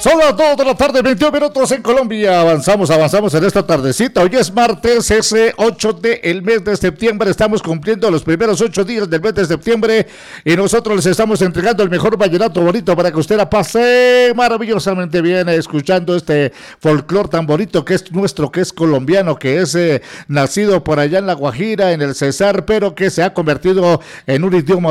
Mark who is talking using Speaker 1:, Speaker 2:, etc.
Speaker 1: Son las 2 de la tarde, 21 minutos en Colombia. Avanzamos en esta tardecita. Hoy es martes, es 8 del mes de septiembre. Estamos cumpliendo los primeros 8 días del mes de septiembre y nosotros les estamos entregando el mejor vallenato bonito para que usted la pase maravillosamente bien escuchando este folclor tan bonito que es nuestro, que es colombiano, que es nacido por allá en La Guajira, en el Cesar, pero que se ha convertido en un idioma